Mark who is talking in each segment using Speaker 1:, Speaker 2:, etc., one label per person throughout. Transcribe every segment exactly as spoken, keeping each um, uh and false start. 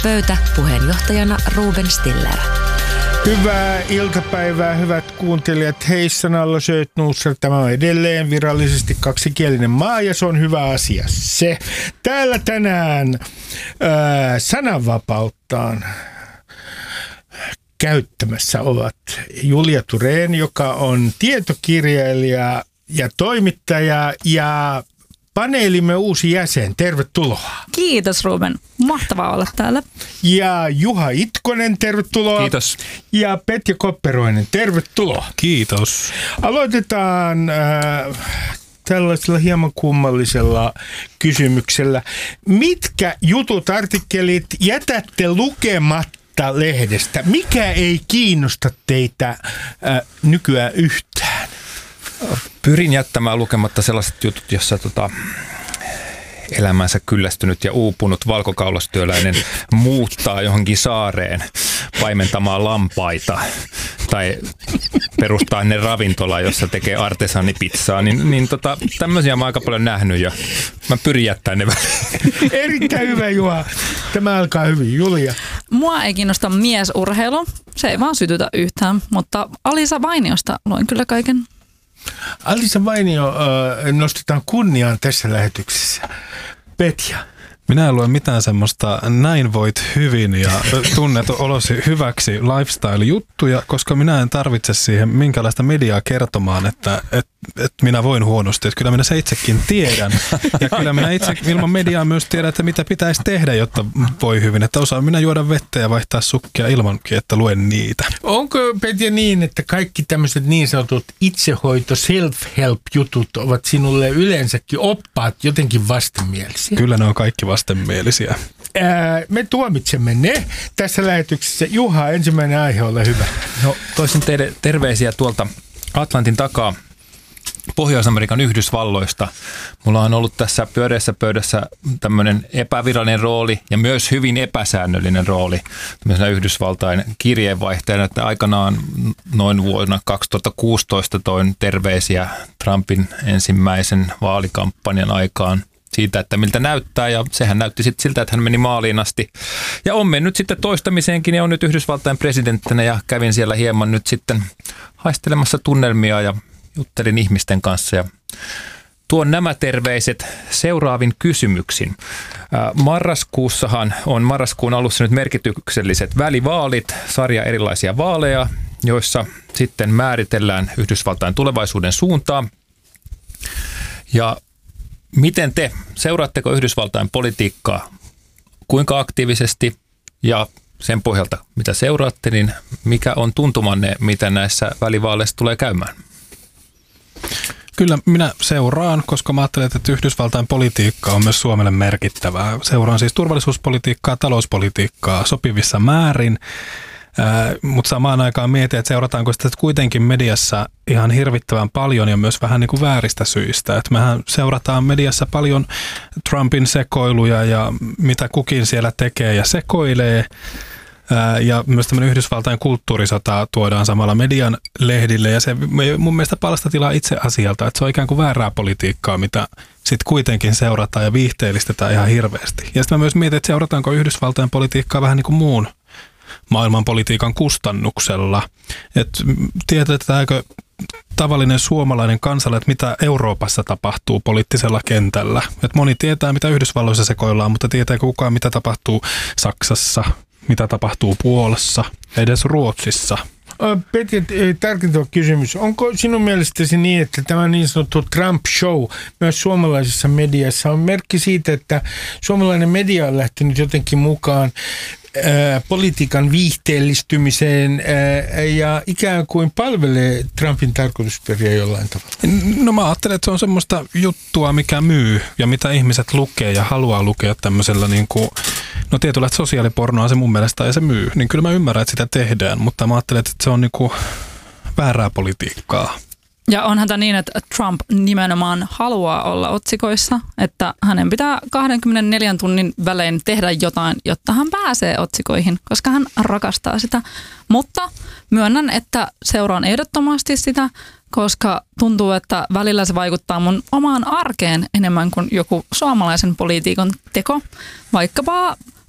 Speaker 1: Pöytä puheenjohtajana Ruben Stiller.
Speaker 2: Hyvää iltapäivää, hyvät kuuntelijat. Hei, sanalla Söötnuussa. Tämä on edelleen virallisesti kaksikielinen maa ja se on hyvä asia. Se täällä tänään ää, sananvapauttaan käyttämässä ovat Julia Thurén, joka on tietokirjailija ja toimittaja ja paneelimme uusi jäsen. Tervetuloa.
Speaker 3: Kiitos Ruben. Mahtavaa olla täällä.
Speaker 2: Ja Juha Itkonen, tervetuloa.
Speaker 4: Kiitos.
Speaker 2: Ja Petja Kopperoinen, tervetuloa.
Speaker 4: Kiitos.
Speaker 2: Aloitetaan äh, tällaisella hieman kummallisella kysymyksellä. Mitkä jutut, artikkelit jätätte lukematta lehdestä? Mikä ei kiinnosta teitä äh, nykyään yhtään?
Speaker 4: Pyrin jättämään lukematta sellaiset jutut, jossa tota, elämänsä kyllästynyt ja uupunut valkokaulastyöläinen muuttaa johonkin saareen paimentamaan lampaita tai perustaa ne ravintola, jossa tekee artesaanipizzaa, niin, niin tota, tämmöisiä mä oon aika paljon nähnyt ja mä pyrin jättämään ne väliin.
Speaker 2: Erittäin hyvä, Juha. Tämä alkaa hyvin. Julia.
Speaker 3: Mua ei kiinnosta miesurheilu, se ei vaan sytytä yhtään, mutta Alisa Vainiosta luin kyllä kaiken.
Speaker 2: Alisa Vainio äh, nostetaan kunniaan tässä lähetyksessä. Petja.
Speaker 5: Minä en lue mitään semmoista näin voit hyvin ja tunnet olosi hyväksi lifestyle-juttuja, koska minä en tarvitse siihen minkälaista mediaa kertomaan, että et, et minä voin huonosti. Että kyllä minä se itsekin tiedän. Ja kyllä minä itse ilman mediaa myös tiedän, että mitä pitäisi tehdä, jotta voi hyvin. Että osaan minä juoda vettä ja vaihtaa sukkia ilmankin, että luen niitä.
Speaker 2: Onko, Petja, niin, että kaikki tämmöiset niin sanotut itsehoito, self-help-jutut ovat sinulle yleensäkin oppaat jotenkin vastenmielisiä?
Speaker 5: Kyllä ne on kaikki vastenmielisiä.
Speaker 2: Ää, me tuomitsemme ne tässä lähetyksessä. Juha, ensimmäinen aihe, ole hyvä.
Speaker 4: No, toisin teille terveisiä tuolta Atlantin takaa Pohjois-Amerikan Yhdysvalloista. Mulla on ollut tässä pyöreässä pöydässä tämmöinen epävirallinen rooli ja myös hyvin epäsäännöllinen rooli tämmöisenä Yhdysvaltain kirjeenvaihtajana, että aikanaan noin vuonna kaksituhattakuusitoista toin terveisiä Trumpin ensimmäisen vaalikampanjan aikaan siitä, että miltä näyttää, ja sehän näytti sitten siltä, että hän meni maaliin asti. Ja on mennyt sitten toistamiseenkin, ja on nyt Yhdysvaltain presidenttinä, ja kävin siellä hieman nyt sitten haistelemassa tunnelmia, ja juttelin ihmisten kanssa, ja tuon nämä terveiset seuraavin kysymyksin. Marraskuussahan on marraskuun alussa nyt merkitykselliset välivaalit, sarja erilaisia vaaleja, joissa sitten määritellään Yhdysvaltain tulevaisuuden suuntaa, ja miten te, seuraatteko Yhdysvaltain politiikkaa, kuinka aktiivisesti ja sen pohjalta, mitä seuraatte, niin mikä on tuntumanne, mitä näissä välivaaleissa tulee käymään?
Speaker 5: Kyllä minä seuraan, koska mä ajattelen, että Yhdysvaltain politiikka on myös Suomelle merkittävää. Seuraan siis turvallisuuspolitiikkaa, talouspolitiikkaa sopivissa määrin. Äh, mutta samaan aikaan mietin, että seurataanko sitä kuitenkin mediassa ihan hirvittävän paljon ja myös vähän niin kuin vääristä syistä. Että mehän seurataan mediassa paljon Trumpin sekoiluja ja mitä kukin siellä tekee ja sekoilee. Äh, ja myös tämmöinen Yhdysvaltain kulttuurisota tuodaan samalla median lehdille ja se mun mielestä palasta tilaa itse asialta, että se on ikään kuin väärää politiikkaa, mitä sitten kuitenkin seurataan ja viihteellistetään ihan hirveästi. Ja sitten mä myös mietin, että seurataanko Yhdysvaltain politiikkaa vähän niin kuin muun maailmanpolitiikan kustannuksella. Että tiedetäänkö tavallinen suomalainen kansalainen, että mitä Euroopassa tapahtuu poliittisella kentällä. Että moni tietää, mitä Yhdysvalloissa sekoillaan, mutta tietääkö kukaan, mitä tapahtuu Saksassa, mitä tapahtuu Puolassa, edes Ruotsissa.
Speaker 2: Petja, tarkentava kysymys. Onko sinun mielestäsi niin, että tämä niin sanottu Trump-show myös suomalaisessa mediassa on merkki siitä, että suomalainen media on lähtenyt jotenkin mukaan Ää, politiikan viihteellistymiseen ää, ja ikään kuin palvelee Trumpin tarkoitusperiä jollain tavalla?
Speaker 5: No mä ajattelen, että se on semmoista juttua, mikä myy ja mitä ihmiset lukee ja haluaa lukea tämmöisellä niin kuin, no tietynlaista sosiaalipornoa se mun mielestä ja se myy. Niin kyllä mä ymmärrän, että sitä tehdään, mutta mä ajattelen, että se on niin kuin väärää politiikkaa.
Speaker 3: Ja onhan tämä niin, että Trump nimenomaan haluaa olla otsikoissa, että hänen pitää kaksikymmentäneljä tunnin välein tehdä jotain, jotta hän pääsee otsikoihin, koska hän rakastaa sitä. Mutta myönnän, että seuraan ehdottomasti sitä, koska tuntuu, että välillä se vaikuttaa mun omaan arkeen enemmän kuin joku suomalaisen politiikan teko. Vaikkapa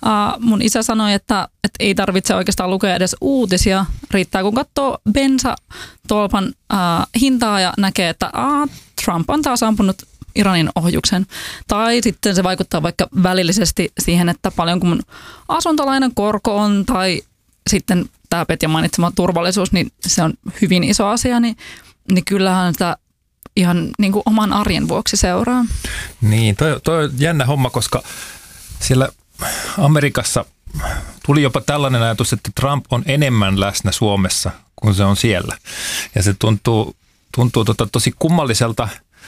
Speaker 3: Uh, mun isä sanoi, että, että ei tarvitse oikeastaan lukea edes uutisia. Riittää, kun katsoo bensatolpan uh, hintaa ja näkee, että uh, Trump on taas ampunut Iranin ohjuksen. Tai sitten se vaikuttaa vaikka välillisesti siihen, että paljonko mun asuntolainan korko on, tai sitten tämä Petja mainitsema turvallisuus, niin se on hyvin iso asia, niin, niin kyllähän sitä ihan niin kuin oman arjen vuoksi seuraa.
Speaker 4: Niin, toi, toi on jännä homma, koska siellä Amerikassa tuli jopa tällainen ajatus, että Trump on enemmän läsnä Suomessa kuin se on siellä. Ja se tuntuu, tuntuu tota tosi kummalliselta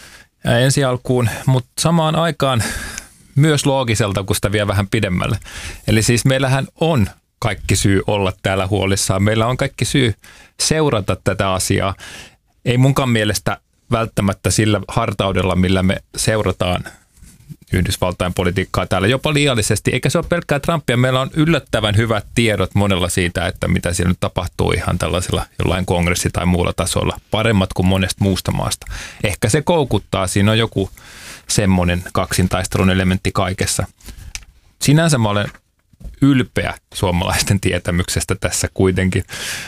Speaker 4: ensi alkuun, mutta samaan aikaan myös loogiselta, kun sitä vie vähän pidemmälle. Eli siis meillähän on kaikki syy olla täällä huolissaan. Meillä on kaikki syy seurata tätä asiaa. Ei munkaan mielestä välttämättä sillä hartaudella, millä me seurataan Yhdysvaltain politiikkaa täällä jopa liiallisesti. Eikä se ole pelkkää Trumpia. Meillä on yllättävän hyvät tiedot monella siitä, että mitä siellä nyt tapahtuu ihan tällaisella jollain kongressi- tai muulla tasolla. Paremmat kuin monesta muusta maasta. Ehkä se koukuttaa. Siinä on joku semmoinen kaksintaistelun elementti kaikessa. Sinänsä mä olen ylpeä suomalaisten tietämyksestä tässä kuitenkin.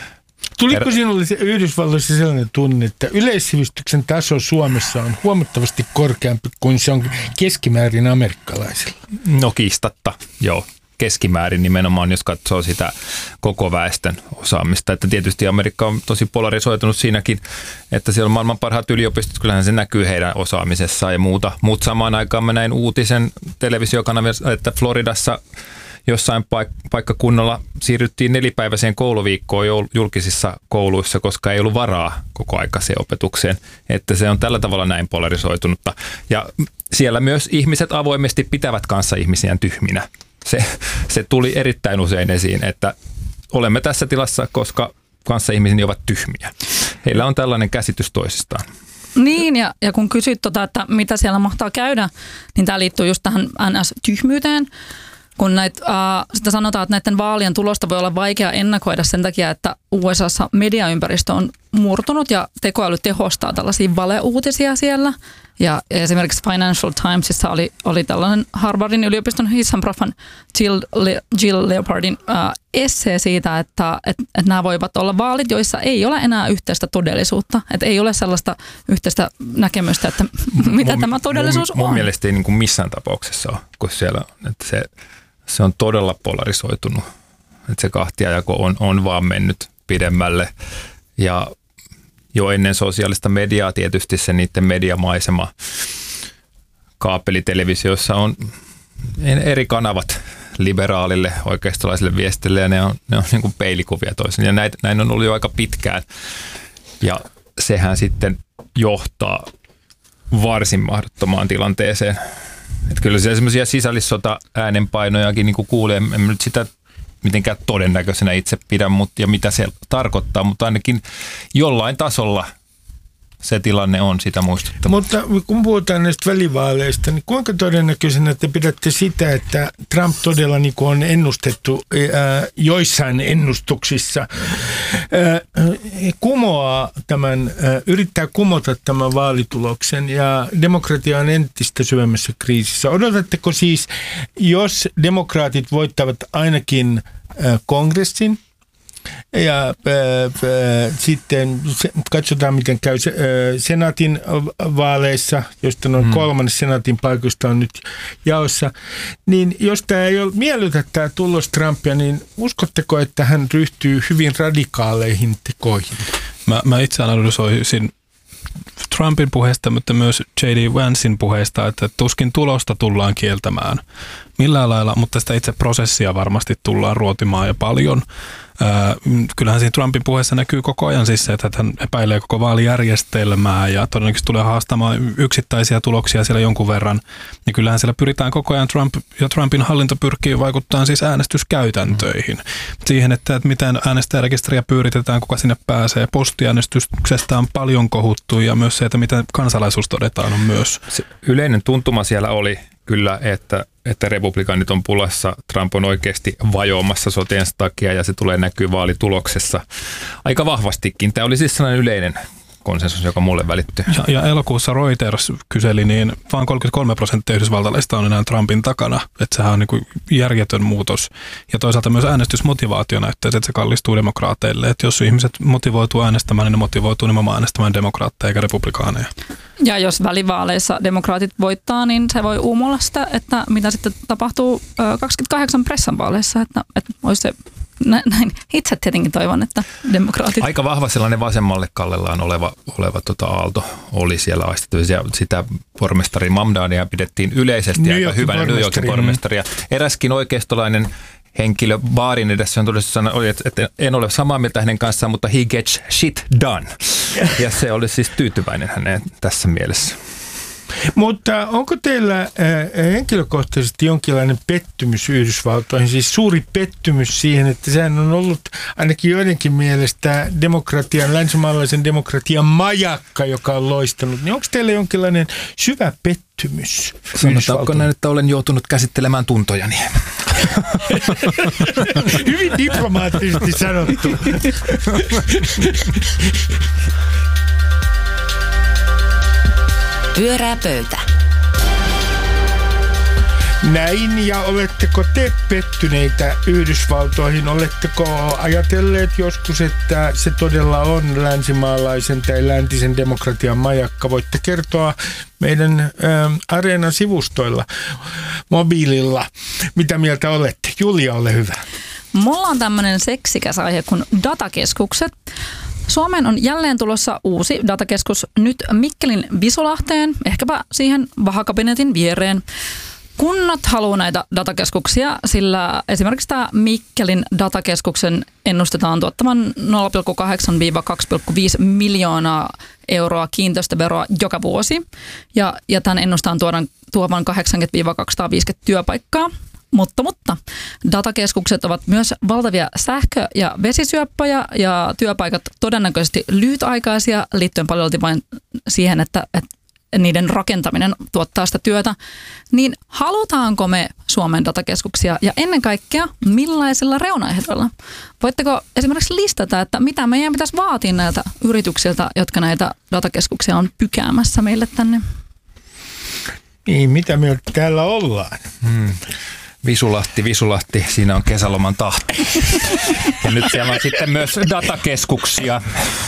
Speaker 2: Tuliko sinulle Yhdysvalloissa sellainen tunne, että yleissivistyksen taso Suomessa on huomattavasti korkeampi kuin se on keskimäärin amerikkalaisilla?
Speaker 4: No kiistatta, joo. Keskimäärin nimenomaan, jos katsoo sitä koko väestön osaamista. Että tietysti Amerikka on tosi polarisoitunut siinäkin, että siellä on maailman parhaat yliopistot, kyllähän se näkyy heidän osaamisessaan ja muuta. Mutta samaan aikaan mä näin uutisen televisiokanavissa, että Floridassa jossain paik- paikkakunnalla siirryttiin nelipäiväiseen kouluviikkoon julkisissa kouluissa, koska ei ollut varaa koko aikaiseen opetukseen. Että se on tällä tavalla näin polarisoitunutta. Ja siellä myös ihmiset avoimesti pitävät kanssa ihmisiään tyhminä. Se, se tuli erittäin usein esiin, että olemme tässä tilassa, koska kanssaihmiseni ovat tyhmiä. Heillä on tällainen käsitys toisistaan.
Speaker 3: Niin, ja, ja kun kysyt, tota, että mitä siellä mahtaa käydä, niin tämä liittyy just tähän N S-tyhmyyteen. Kun näitä, äh, sitä sanotaan, että näiden vaalien tulosta voi olla vaikea ennakoida sen takia, että U S A:ssa mediaympäristö on murtunut ja tekoäly tehostaa tällaisia valeuutisia siellä. Ja esimerkiksi Financial Timesissa oli, oli tällainen Harvardin yliopiston hissanproffan Jill, Le, Jill Leopardin äh, essee siitä, että et, et nämä voivat olla vaalit, joissa ei ole enää yhteistä todellisuutta. Että ei ole sellaista yhteistä näkemystä, että mitä mun, tämä todellisuus
Speaker 4: mun,
Speaker 3: on.
Speaker 4: Mun mielestä ei niin kuin missään tapauksessa ole, kun siellä on, että se... Se on todella polarisoitunut, että se kahtiajako on, on vaan mennyt pidemmälle ja jo ennen sosiaalista mediaa tietysti se niiden mediamaisema kaapelitelevisiossa on eri kanavat liberaalille, oikeistolaisille viestille ja ne on, ne on niin kuin peilikuvia toisen ja näin, näin on ollut jo aika pitkään ja sehän sitten johtaa varsin mahdottomaan tilanteeseen. Että kyllä se semmoisia sisällissota äänenpainojakin niin kuin kuulee, en nyt sitä mitenkään todennäköisenä itse pidä, mutta ja mitä se tarkoittaa, mutta ainakin jollain tasolla se tilanne on sitä muistuttava.
Speaker 2: Mutta kun puhutaan näistä välivaaleista, niin kuinka todennäköisenä te pidätte sitä, että Trump todella niin kuin on ennustettu ää, joissain ennustuksissa, ää, kumoaa tämän, ää, yrittää kumota tämän vaalituloksen ja demokratia on entistä syvemmässä kriisissä. Odotatteko siis, jos demokraatit voittavat ainakin ää, kongressin, ja ää, ää, sitten se, katsotaan, miten käy se, ää, senaatin vaaleissa, josta noin hmm. kolmannes senaatin paikoista on nyt jaossa. Niin jos tämä ei ole miellytä tämä tulos Trumpia, niin uskotteko, että hän ryhtyy hyvin radikaaleihin tekoihin?
Speaker 5: Mä, mä itse analysoisin Trumpin puheesta, mutta myös J D Vancein puheesta, että tuskin tulosta tullaan kieltämään millään lailla, mutta sitä itse prosessia varmasti tullaan ruotimaan ja paljon. Kyllähän siinä Trumpin puheessa näkyy koko ajan siis se, että hän epäilee koko vaalijärjestelmää ja todennäköisesti tulee haastamaan yksittäisiä tuloksia siellä jonkun verran. Ja kyllähän siellä pyritään koko ajan, Trump ja Trumpin hallinto pyrkii vaikuttamaan siis äänestyskäytäntöihin. Siihen, että miten äänestäjärekisteriä pyöritetään, kuka sinne pääsee. Postiäänestyksestä on paljon kohuttu ja myös se, että miten kansalaisuus todetaan on myös.
Speaker 4: Se yleinen tuntuma siellä oli kyllä, että, että republikaanit on pulassa. Trump on oikeasti vajoamassa sotiensa takia ja se tulee näkyy vaalituloksessa aika vahvastikin. Tämä oli siis sellainen yleinen konsensus, joka mulle välittyy.
Speaker 5: Ja, ja elokuussa Reuters kyseli, niin vain kolmekymmentäkolme prosenttia yhdysvaltalaisista on enää Trumpin takana. Että sehän on niin kuin järjetön muutos. Ja toisaalta myös äänestysmotivaatio näyttää, että se kallistuu demokraateille. Että jos ihmiset motivoituu äänestämään, niin ne motivoituu nimenomaan äänestämään demokraatteja eikä republikaaneja.
Speaker 3: Ja jos välivaaleissa demokraatit voittaa, niin se voi uumolla sitä, että mitä sitten tapahtuu kaksikymmentäkahdeksan pressan vaaleissa, että, että olisi se näin. Itse tietenkin toivon, että demokraatit...
Speaker 4: Aika vahva sellainen vasemmalle kallellaan oleva, oleva tota aalto oli siellä aistettu. Ja sitä pormestari Mamdania pidettiin yleisesti New aika hyvänä New Yorkin pormestaria. Eräskin oikeistolainen henkilö baarin edessä on todella sanonut, että en ole samaa mieltä hänen kanssaan, mutta he gets shit done. Ja se oli siis tyytyväinen häneen tässä mielessä.
Speaker 2: Mutta onko teillä äh, henkilökohtaisesti jonkinlainen pettymys Yhdysvaltoihin, siis suuri pettymys siihen, että sehän on ollut ainakin joidenkin mielestä demokratian, länsimaalaisen demokratian majakka, joka on loistanut, niin onko teillä jonkinlainen syvä pettymys?
Speaker 4: Sanotaanko näin, että olen joutunut käsittelemään tuntojani?
Speaker 2: Hyvin diplomaattisesti sanottu.
Speaker 1: Pyörää pöytä.
Speaker 2: Näin, ja oletteko te pettyneitä Yhdysvaltoihin? Oletteko ajatelleet joskus, että se todella on länsimaalaisen tai läntisen demokratian majakka? Voitte kertoa meidän ä, Areenan sivustoilla, mobiililla. Mitä mieltä olette? Julia, ole hyvä.
Speaker 3: Mulla on tämmöinen seksikäs aihe kuin datakeskukset. Suomeen on jälleen tulossa uusi datakeskus nyt Mikkelin Visulahteen, ehkäpä siihen vahakabinetin viereen. Kunnat haluaa näitä datakeskuksia, sillä esimerkiksi tämä Mikkelin datakeskuksen ennustetaan tuottavan nolla pilkku kahdeksan kaksi pilkku viisi miljoonaa euroa kiinteistöveroa joka vuosi. Ja, ja tämän ennustaan tuodan, tuovan kahdeksankymmentä kaksisataaviisikymmentä työpaikkaa. Mutta, mutta datakeskukset ovat myös valtavia sähkö- ja vesisyöppöjä ja työpaikat todennäköisesti lyhytaikaisia liittyen paljon vain siihen, että, että niiden rakentaminen tuottaa sitä työtä. Niin halutaanko me Suomen datakeskuksia ja ennen kaikkea millaisilla reunaehdoilla? Voitteko esimerkiksi listata, että mitä meidän pitäisi vaatia näiltä yrityksiltä, jotka näitä datakeskuksia on pykäämässä meille tänne?
Speaker 2: Niin, mitä me täällä ollaan?
Speaker 4: Hmm. Visulahti, Visulahti, siinä on kesäloman tahti. Ja nyt siellä on sitten myös datakeskuksia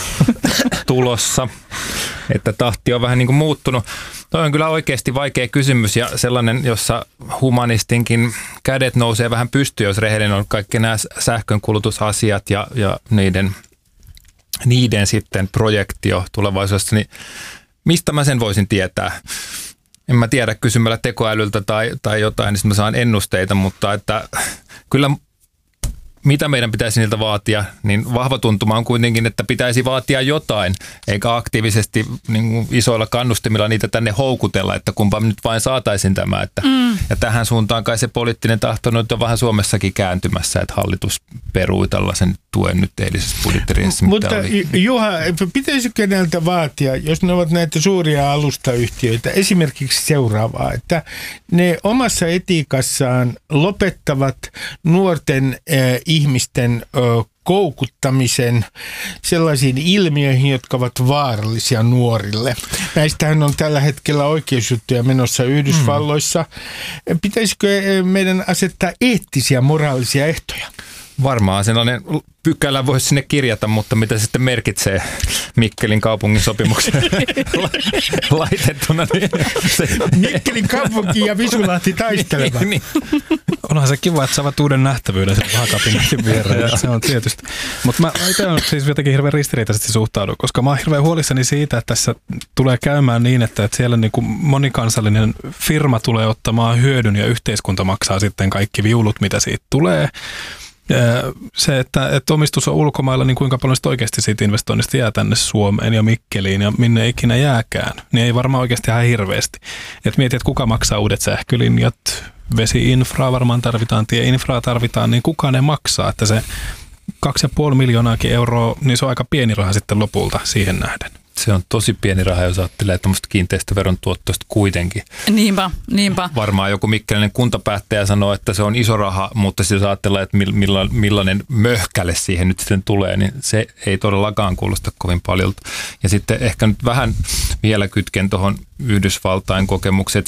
Speaker 4: tulossa, että tahti on vähän niin kuin muuttunut. Toi on kyllä oikeasti vaikea kysymys ja sellainen, jossa humanistinkin kädet nousee vähän pystyyn, jos rehellinen on kaikki nämä sähkönkulutusasiat ja, ja niiden, niiden sitten projektio tulevaisuudessa, niin mistä mä sen voisin tietää? En mä tiedä kysymällä tekoälyltä tai, tai jotain, niin sitten mä saan ennusteita, mutta että kyllä mitä meidän pitäisi niiltä vaatia, niin vahva tuntuma on kuitenkin, että pitäisi vaatia jotain, eikä aktiivisesti niin kuin isoilla kannustimilla niitä tänne houkutella, että kumpa nyt vain saataisiin tämä. Että, mm. Ja tähän suuntaan kai se poliittinen tahto nyt on vähän Suomessakin kääntymässä, että hallitus perui tällaisen tuen nyt eilisessä budjettiriihessä.
Speaker 2: Mutta Juha, pitäisikö näiltä vaatia, jos ne ovat näitä suuria alustayhtiöitä, esimerkiksi seuraavaa, että ne omassa etiikassaan lopettavat nuorten äh, ihmisten ö, koukuttamisen sellaisiin ilmiöihin, jotka ovat vaarallisia nuorille. Näistähän on tällä hetkellä oikeusjuttuja menossa Yhdysvalloissa. Mm. Pitäisikö meidän asettaa eettisiä, moraalisia ehtoja?
Speaker 4: Varmaan sellainen pykälä voisi sinne kirjata, mutta mitä se sitten merkitsee Mikkelin kaupungin sopimukseen laitettuna. Niin se...
Speaker 2: Mikkelin kaupunki ja Visulahti taistelevat.
Speaker 4: niin.
Speaker 5: Onhan se kiva, että saavat uuden nähtävyyden sen vahakabinetin viereen. Se on tietysti. Mutta mä itse olen siis jotenkin hirveän ristiriitaisesti suhtaudun, koska mä oon hirveän huolissani siitä, että tässä tulee käymään niin, että, että siellä niin kuin monikansallinen firma tulee ottamaan hyödyn ja yhteiskunta maksaa sitten kaikki viulut, mitä siitä tulee. Se, että, että omistus on ulkomailla, niin kuinka paljon sitten oikeasti siitä investoinnista jää tänne Suomeen ja Mikkeliin ja minne ikinä jääkään, niin ei varmaan oikeasti ihan hirveästi. Et mieti, että kuka maksaa uudet sähkölinjat, vesi-infraa varmaan tarvitaan, tie-infraa tarvitaan, niin kuka ne maksaa, että se kaksi ja puoli miljoonaakin euroa, niin se on aika pieni raha sitten lopulta siihen nähden.
Speaker 4: se on tosi pieni raha, jos ajattelee tämmöistä kiinteistöveron tuottoista kuitenkin.
Speaker 3: Niinpä, niinpä.
Speaker 4: Varmaan joku mikkeläinen kuntapäättäjä sanoo, että se on iso raha, mutta jos ajatellaan, että millainen möhkäle siihen nyt sitten tulee, niin se ei todellakaan kuulosta kovin paljon. Ja sitten ehkä nyt vähän vielä kytken tuohon Yhdysvaltain kokemukseen,